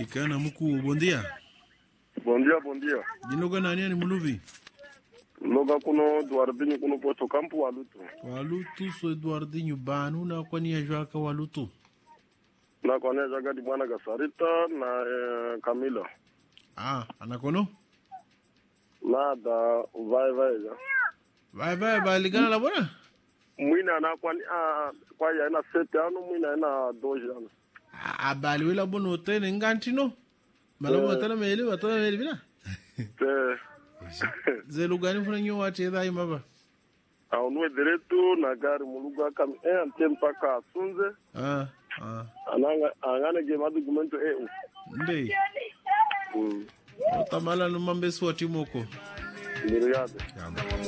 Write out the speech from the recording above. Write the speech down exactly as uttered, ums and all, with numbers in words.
Moçambicana, Muku, bom dia. Bom dia, bom dia. Dinoga nani ani muluvi? Loga kuno Eduardinho kuno Porto Campo Waluto. Waluto so Eduardinho banu na kwani ya jwaka Waluto. Na kone jaga di mwana Gasarita na eh, Camila. Ah, anakono? Nada, vai vai ja. Vai vai vai ligana la bona? Mwina na kwani ah kwa ya ina sete ano mwina ina doji ano. Ah, bali wela bono tene ngantino. Malamu watana mele watana mele bina. Te. Zelu gani funa nyo wate dai maba. Au no direto na gari muluga kam eh antem paka sunze. Ah, ah. Ananga angana ge madocumento E U. Ndei. Mm. Otamala no mambe swati moko. Obrigado.